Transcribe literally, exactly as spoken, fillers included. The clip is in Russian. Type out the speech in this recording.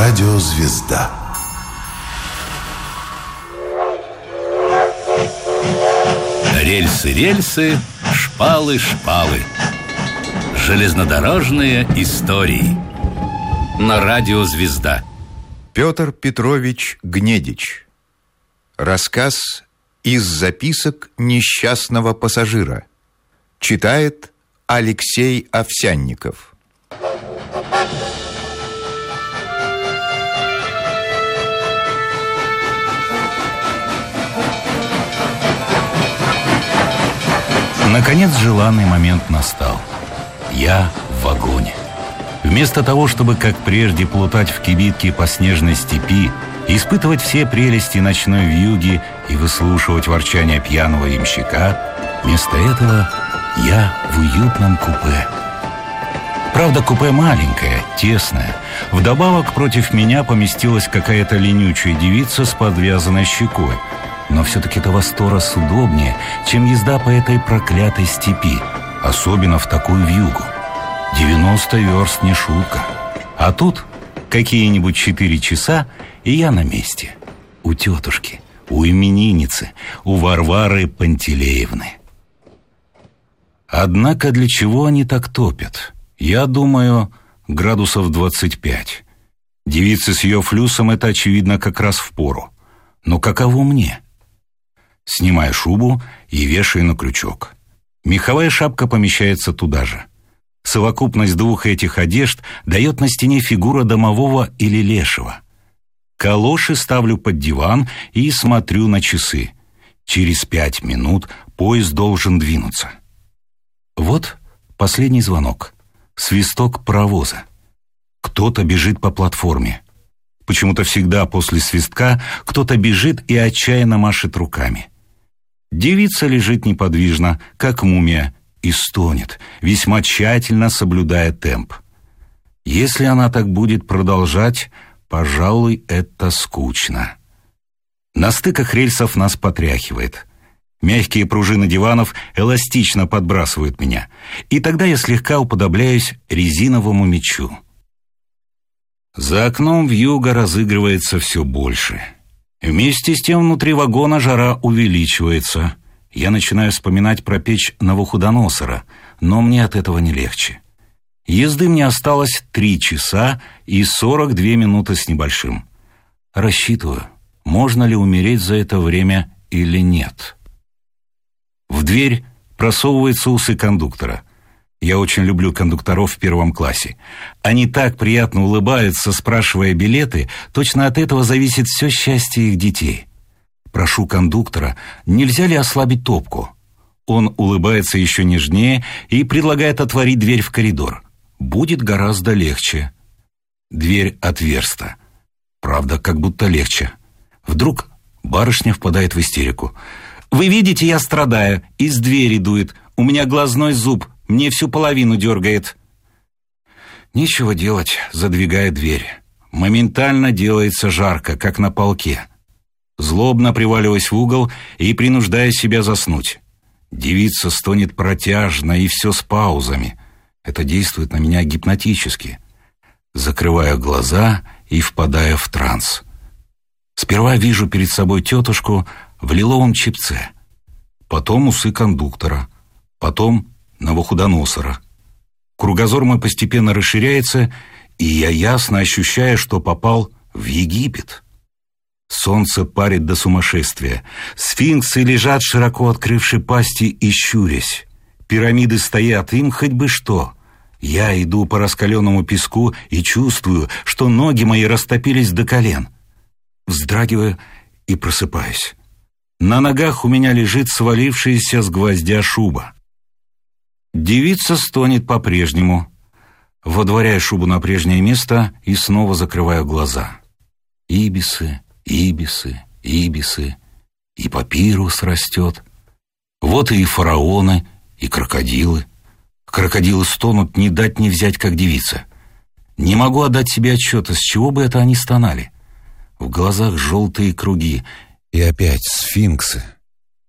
Радиозвезда. Рельсы, рельсы, шпалы, шпалы. Железнодорожные истории. На Радиозвезда. Петр Петрович Гнедич. Рассказ из записок несчастного пассажира. Читает Алексей Овсянников. Наконец желанный момент настал. Я в вагоне. Вместо того, чтобы, как прежде, плутать в кибитке по снежной степи, испытывать все прелести ночной вьюги и выслушивать ворчание пьяного ямщика, вместо этого я в уютном купе. Правда, купе маленькое, тесное. Вдобавок против меня поместилась какая-то ленючая девица с подвязанной щекой. Но все-таки это во сто раз удобнее, чем езда по этой проклятой степи, особенно в такую вьюгу. девяносто верст не шутка. А тут какие-нибудь четыре часа, и я на месте. У тетушки, у именинницы, у Варвары Пантелеевны. Однако для чего они так топят? Я думаю, градусов двадцать пять. Девице с ее флюсом это, очевидно, как раз впору. Но каково мне? Снимаю шубу и вешаю на крючок. Меховая шапка помещается туда же. Совокупность двух этих одежд дает на стене фигура домового или лешего. Калоши ставлю под диван и смотрю на часы. Через пять минут поезд должен двинуться. Вот последний звонок. Свисток паровоза. Кто-то бежит по платформе. Почему-то всегда после свистка кто-то бежит и отчаянно машет руками. Девица лежит неподвижно, как мумия, и стонет, весьма тщательно соблюдая темп. Если она так будет продолжать, пожалуй, это скучно. На стыках рельсов нас потряхивает. Мягкие пружины диванов эластично подбрасывают меня, и тогда я слегка уподобляюсь резиновому мячу. За окном вьюга разыгрывается все больше. Вместе с тем внутри вагона жара увеличивается. Я начинаю вспоминать про печь Навуходоносора, но мне от этого не легче. Езды мне осталось три часа и сорок две минуты с небольшим. Рассчитываю, можно ли умереть за это время или нет. В дверь просовываются усы кондуктора. Я очень люблю кондукторов в первом классе. Они так приятно улыбаются, спрашивая билеты, точно от этого зависит все счастье их детей. Прошу кондуктора, нельзя ли ослабить топку? Он улыбается еще нежнее и предлагает отворить дверь в коридор. Будет гораздо легче. Дверь отверста. Правда, как будто легче. Вдруг барышня впадает в истерику. «Вы видите, я страдаю. Из двери дует. У меня глазной зуб. Мне всю половину дергает». Нечего делать, задвигая дверь. Моментально делается жарко, как на полке. Злобно приваливаясь в угол и принуждая себя заснуть. Девица стонет протяжно и все с паузами. Это действует на меня гипнотически. Закрываю глаза и впадаю в транс. Сперва вижу перед собой тетушку в лиловом чепце. Потом усы кондуктора. Потом Навуходоносора. Кругозор мой постепенно расширяется, и я ясно ощущаю, что попал в Египет. Солнце парит до сумасшествия. Сфинксы лежат, широко открывши пасти и щурясь. Пирамиды стоят, им хоть бы что. Я иду по раскаленному песку и чувствую, что ноги мои растопились до колен. Вздрагиваю и просыпаюсь. На ногах у меня лежит свалившаяся с гвоздя шуба. Девица стонет по-прежнему. Водворяю шубу на прежнее место и снова закрываю глаза. Ибисы, ибисы, ибисы. И папирус растет. Вот и фараоны, и крокодилы. Крокодилы стонут, не дать не взять, как девица. Не могу отдать себе отчета, с чего бы это они стонали. В глазах желтые круги. И опять сфинксы.